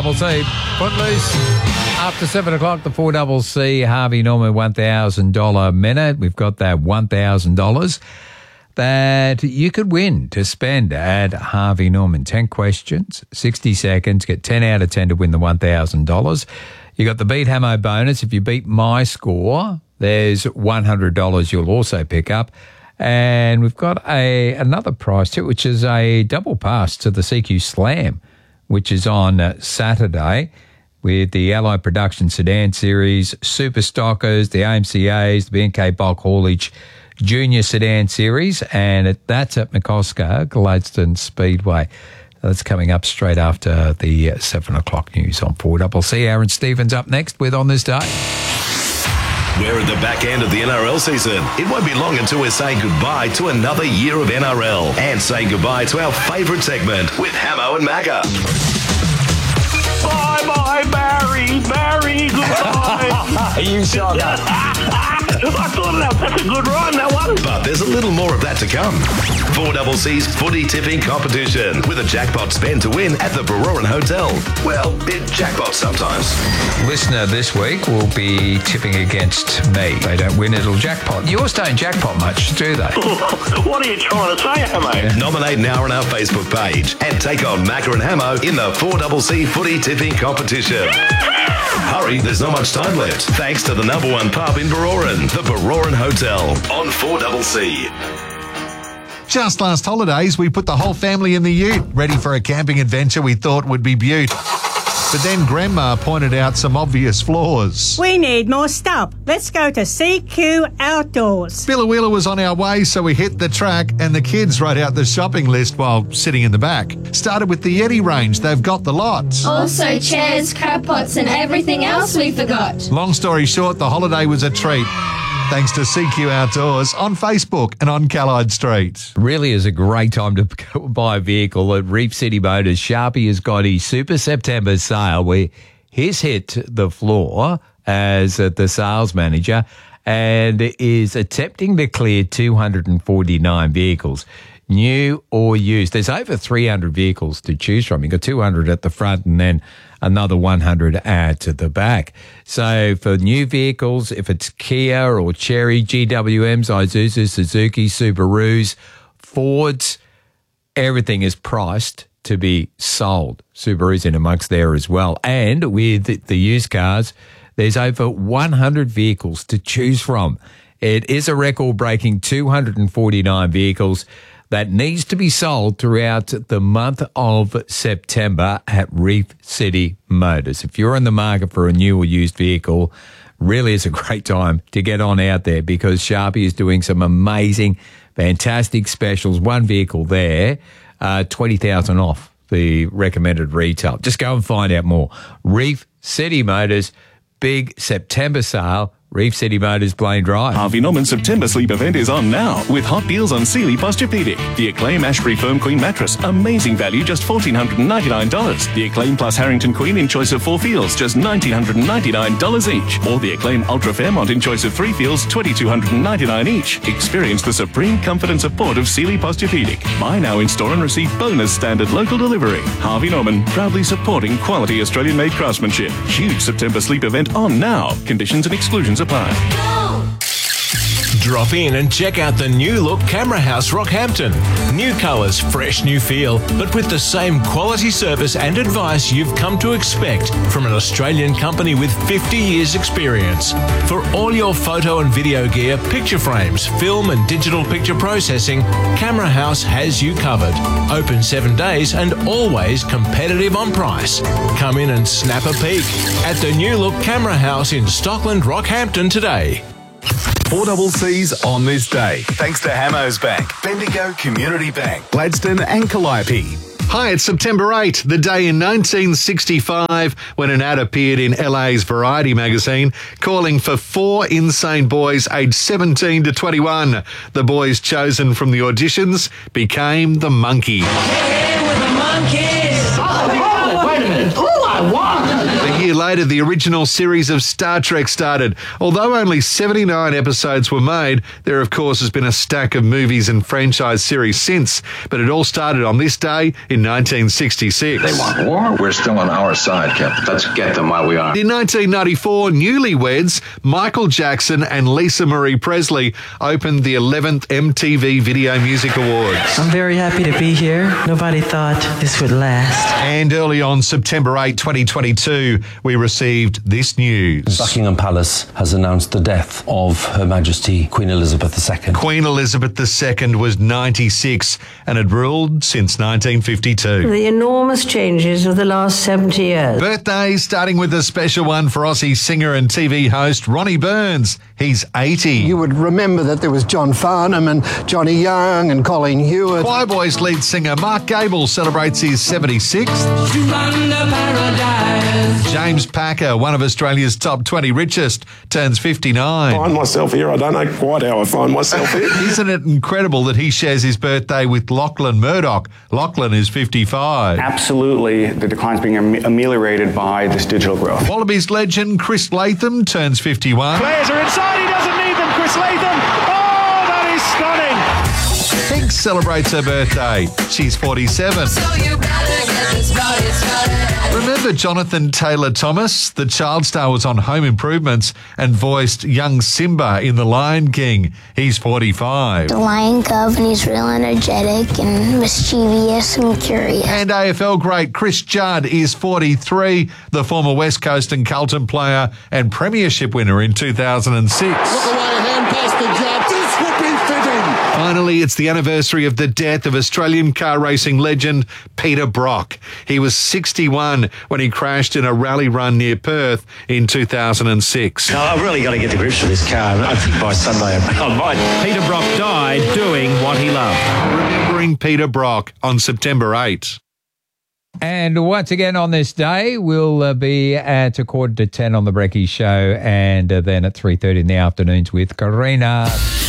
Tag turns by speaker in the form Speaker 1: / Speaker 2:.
Speaker 1: 4CC. Footloose. After 7 o'clock, the 4CC Harvey Norman $1,000 minute. We've got that $1,000 that you could win to spend at Harvey Norman. 10 questions, 60 seconds, get 10 out of 10 to win the $1,000. You got the Beat Hamo bonus. If you beat my score, there's $100 you'll also pick up. And we've got another prize too, which is a double pass to the CQ Slam, which is on Saturday with the Allied Production Sedan Series, Super Stockers, the AMCAs, the B&K Bulk Haulage Junior Sedan Series, and that's at McCosker, Gladstone Speedway. That's coming up straight after the 7 o'clock news on 4CC. Aaron Stevens up next with On This Day.
Speaker 2: We're at the back end of the NRL season. It won't be long until we're saying goodbye to another year of NRL and saying goodbye to our favourite segment with Hamo and Macca.
Speaker 3: Bye-bye, Barry, goodbye.
Speaker 4: You shocker.
Speaker 3: I thought that's a good rhyme, that one.
Speaker 2: But there's a little more of that to come. 4CC's footy tipping competition with a jackpot spend to win at the Baroran Hotel. Well, it jackpots sometimes.
Speaker 1: Listener this week will be tipping against me. They don't win, it'll jackpot. Yours don't jackpot much, do they?
Speaker 3: What are you trying to say, Hamo?
Speaker 2: Nominate now on our Facebook page and take on Macca and Hamo in the 4CC footy tipping competition. Hurry, there's not much time left. Thanks to the number one pub in Baroran, the Baroran Hotel on 4CC.
Speaker 5: Just last holidays, we put the whole family in the ute, ready for a camping adventure we thought would be beaut. But then Grandma pointed out some obvious flaws.
Speaker 6: We need more stuff. Let's go to CQ Outdoors.
Speaker 5: Billawheeler was on our way, so we hit the track and the kids wrote out the shopping list while sitting in the back. Started with the Yeti range. They've got the lot.
Speaker 7: Also chairs, crab pots and everything else we forgot.
Speaker 5: Long story short, the holiday was a treat. Thanks to CQ Outdoors on Facebook and on Callide Street.
Speaker 1: Really is a great time to go buy a vehicle at Reef City Motors. Sharpie has got his Super September sale where he's hit the floor as the sales manager and is attempting to clear 249 vehicles, new or used. There's over 300 vehicles to choose from. You've got 200 at the front and then another 100 at the back. So for new vehicles, if it's Kia or Chery, GWMs, Isuzu, Suzuki, Subarus, Fords, everything is priced to be sold. Subaru's in amongst there as well. And with the used cars, there's over 100 vehicles to choose from. It is a record-breaking 249 vehicles that needs to be sold throughout the month of September at Reef City Motors. If you're in the market for a new or used vehicle, really is a great time to get on out there because Sharpie is doing some amazing, fantastic specials. One vehicle there, $20,000 off the recommended retail. Just go and find out more. Reef City Motors, big September sale. Reef City Motors, Blaine Drive.
Speaker 8: Harvey Norman's September sleep event is on now with hot deals on Sealy Posturepedic. The Acclaim Ashbury Firm Queen mattress, amazing value, just $1,499. The Acclaim Plus Harrington Queen in choice of 4 feels, just $1,999 each. Or the Acclaim Ultra Fairmont in choice of 3 feels, $2,299 each. Experience the supreme comfort and support of Sealy Posturepedic. Buy now in store and receive bonus standard local delivery. Harvey Norman, proudly supporting quality Australian-made craftsmanship. Huge September sleep event on now. Conditions and exclusions apply.
Speaker 9: Drop in and check out the new look Camera House Rockhampton. New colours, fresh new feel, but with the same quality service and advice you've come to expect from an Australian company with 50 years experience. For all your photo and video gear, picture frames, film and digital picture processing, Camera House has you covered. Open 7 days and always competitive on price. Come in and snap a peek at the new look Camera House in Stockland, Rockhampton today.
Speaker 2: 4CC's On This Day, thanks to Hamo's Bank, Bendigo Community Bank, Gladstone and Calliope.
Speaker 5: Hi, it's September 8, the day in 1965 when an ad appeared in LA's Variety magazine calling for 4 insane boys aged 17 to 21. The boys chosen from the auditions became the Monkey.
Speaker 3: Hey, we're the Monkeys! Oh, wait a minute. All I want!
Speaker 5: A year later, the original series of Star Trek started. Although only 79 episodes were made, there, of course, has been a stack of movies and franchise series since. But it all started on this day in 1966.
Speaker 4: They want war? We're still on our side, Captain. Let's get them while we are.
Speaker 5: In 1994, newlyweds Michael Jackson and Lisa Marie Presley opened the 11th MTV Video Music Awards.
Speaker 10: I'm very happy to be here. Nobody thought this would last.
Speaker 5: And early on September 8, 2022, we received this news.
Speaker 11: Buckingham Palace has announced the death of Her Majesty Queen Elizabeth II.
Speaker 5: Queen Elizabeth II was 96 and had ruled since 1952.
Speaker 12: The enormous changes of the last 70 years.
Speaker 5: Birthdays, starting with a special one for Aussie singer and TV host Ronnie Burns. He's 80.
Speaker 13: You would remember that there was John Farnham and Johnny Young and Colleen Hewitt.
Speaker 5: Choir Boys lead singer Mark Gable celebrates his 76th. James Packer, one of Australia's top 20 richest, turns 59.
Speaker 14: I find myself here. I don't know quite how I find myself here.
Speaker 5: Isn't it incredible that he shares his birthday with Lachlan Murdoch? Lachlan is 55.
Speaker 15: Absolutely, the decline's being ameliorated by this digital growth.
Speaker 5: Wallabies legend Chris Latham turns 51.
Speaker 3: Players are inside. He doesn't need them. Chris Latham. Oh, that is stunning.
Speaker 5: Pink celebrates her birthday. She's 47.
Speaker 16: So you better get this body started.
Speaker 5: Remember Jonathan Taylor Thomas? The child star was on Home Improvements and voiced young Simba in The Lion King. He's 45.
Speaker 17: The Lion Cub, and he's real energetic and mischievous and curious.
Speaker 5: And AFL great Chris Judd is 43, the former West Coast and Carlton player and premiership winner in 2006.
Speaker 18: Look away, hand pass to Judd. This would be fitting.
Speaker 5: Finally, it's the anniversary of the death of Australian car racing legend Peter Brock. He was 61 when he crashed in a rally run near Perth in 2006.
Speaker 19: No, I've really got to get to grips with this car. I think by Sunday I might.
Speaker 20: Peter Brock died doing what he loved.
Speaker 5: Remembering Peter Brock on September 8.
Speaker 1: And once again on this day, we'll be at 9:45 on the Brekkie Show and then at 3:30 in the afternoons with Karina.